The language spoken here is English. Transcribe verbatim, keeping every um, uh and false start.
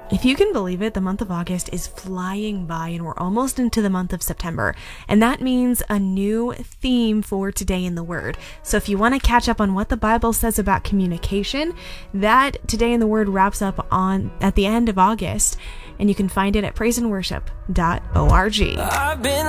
If you can believe it, the month of August is flying by and we're almost into the month of September. And that means a new theme for Today in the Word. So if you want to catch up on what the Bible says about communication, that Today in the Word wraps up on at the end of August. And you can find it at praise and worship dot org. I've been